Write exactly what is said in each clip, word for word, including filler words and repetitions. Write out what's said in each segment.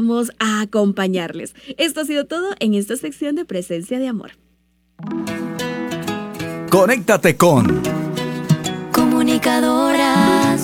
vamos a acompañarles. Esto ha sido todo en esta sección de Presencia de Amor. Conéctate con Comunicadoras.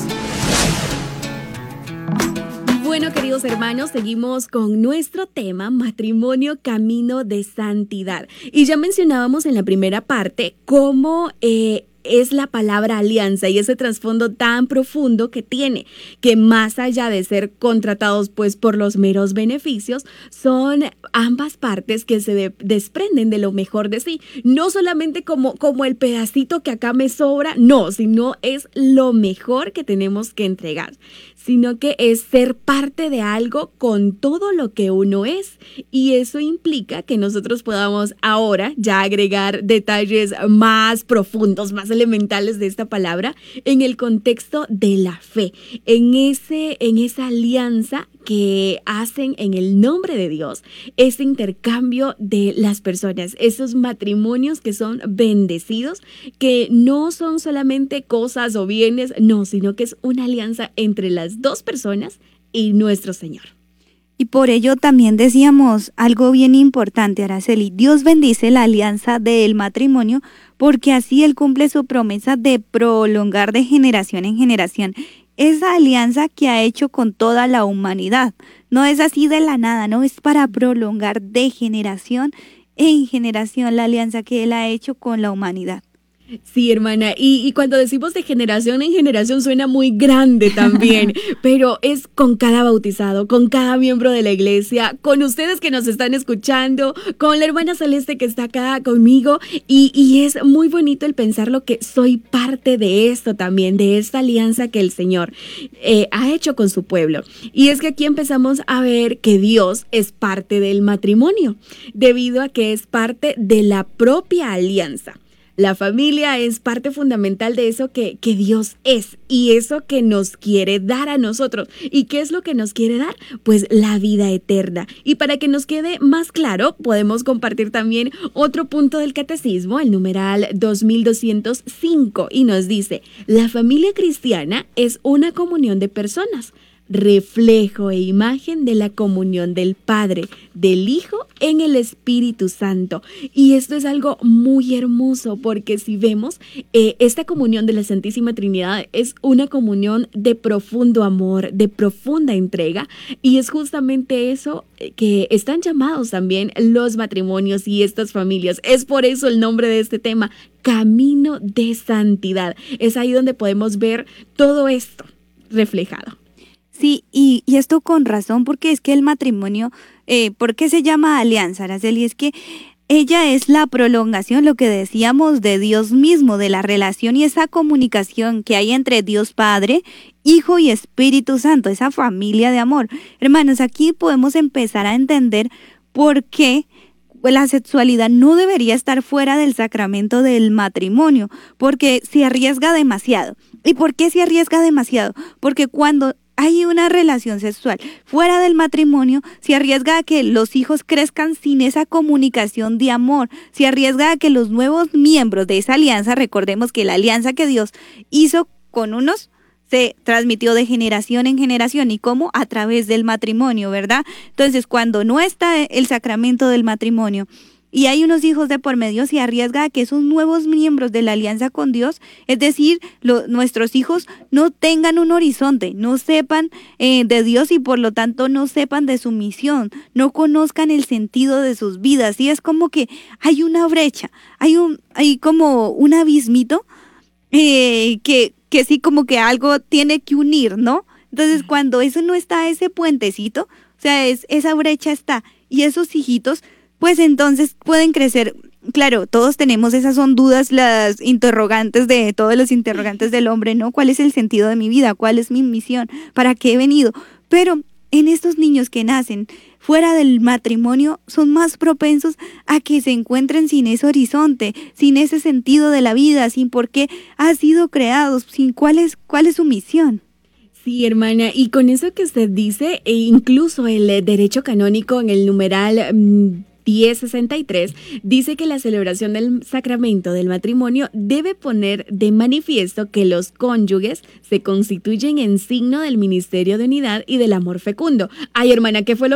Bueno, queridos hermanos, seguimos con nuestro tema, matrimonio, camino de santidad. Y ya mencionábamos en la primera parte cómo eh, es la palabra alianza y ese trasfondo tan profundo que tiene, que más allá de ser contratados pues por los meros beneficios, son ambas partes que se de- desprenden de lo mejor de sí. No solamente como, como el pedacito que acá me sobra, no, sino es lo mejor que tenemos que entregar, sino que es ser parte de algo con todo lo que uno es. Y eso implica que nosotros podamos ahora ya agregar detalles más profundos, más elementales de esta palabra en el contexto de la fe, en ese, en esa alianza que hacen en el nombre de Dios, ese intercambio de las personas, esos matrimonios que son bendecidos, que no son solamente cosas o bienes, no, sino que es una alianza entre las dos personas y nuestro Señor. Y por ello también decíamos algo bien importante, Araceli. Dios bendice la alianza del matrimonio porque así Él cumple su promesa de prolongar de generación en generación esa alianza que ha hecho con toda la humanidad. No es así de la nada, no es para prolongar de generación en generación la alianza que Él ha hecho con la humanidad. Sí, hermana, y, y cuando decimos de generación en generación suena muy grande también, pero es con cada bautizado, con cada miembro de la iglesia, con ustedes que nos están escuchando, con la hermana Celeste que está acá conmigo, y, y es muy bonito el pensarlo que soy parte de esto también, de esta alianza que el Señor eh, ha hecho con su pueblo. Y es que aquí empezamos a ver que Dios es parte del matrimonio, debido a que es parte de la propia alianza. La familia es parte fundamental de eso que, que Dios es y eso que nos quiere dar a nosotros. ¿Y qué es lo que nos quiere dar? Pues la vida eterna. Y para que nos quede más claro, podemos compartir también otro punto del catecismo, el numeral dos mil doscientos cinco, y nos dice: la familia cristiana es una comunión de personas, reflejo e imagen de la comunión del Padre, del Hijo en el Espíritu Santo. Y esto es algo muy hermoso porque si vemos, eh, esta comunión de la Santísima Trinidad es una comunión de profundo amor, de profunda entrega, y es justamente eso que están llamados también los matrimonios y estas familias. Es por eso el nombre de este tema, Camino de Santidad. Es ahí donde podemos ver todo esto reflejado. Sí, y, y esto con razón, porque es que el matrimonio, eh, ¿por qué se llama alianza, Araceli? Es que ella es la prolongación, lo que decíamos, de Dios mismo, de la relación y esa comunicación que hay entre Dios Padre, Hijo y Espíritu Santo, esa familia de amor. Hermanos, aquí podemos empezar a entender por qué la sexualidad no debería estar fuera del sacramento del matrimonio, porque se arriesga demasiado. ¿Y por qué se arriesga demasiado? Porque cuando hay una relación sexual fuera del matrimonio, se arriesga a que los hijos crezcan sin esa comunicación de amor, se arriesga a que los nuevos miembros de esa alianza, recordemos que la alianza que Dios hizo con unos se transmitió de generación en generación, y cómo a través del matrimonio, ¿verdad? Entonces, cuando no está el sacramento del matrimonio y hay unos hijos de por medio, se arriesga a que esos nuevos miembros de la alianza con Dios, es decir, lo, nuestros hijos no tengan un horizonte, no sepan eh, de Dios y por lo tanto no sepan de su misión, no conozcan el sentido de sus vidas. Y es como que hay una brecha, hay, un, hay como un abismito eh, que, que sí como que algo tiene que unir, ¿no? Entonces cuando eso no está, ese puentecito, o sea, es, esa brecha está, y esos hijitos pues entonces pueden crecer. Claro, todos tenemos, esas son dudas, las interrogantes de todos los interrogantes del hombre, ¿no? ¿Cuál es el sentido de mi vida? ¿Cuál es mi misión? ¿Para qué he venido? Pero en estos niños que nacen fuera del matrimonio son más propensos a que se encuentren sin ese horizonte, sin ese sentido de la vida, sin por qué ha sido creados, sin cuál es, cuál es su misión. Sí, hermana, y con eso que usted dice, e incluso el eh, derecho canónico en el numeral mmm, diez sesenta y tres dice que la celebración del sacramento del matrimonio debe poner de manifiesto que los cónyuges se constituyen en signo del ministerio de unidad y del amor fecundo. Ay, hermana, ¿qué fue lo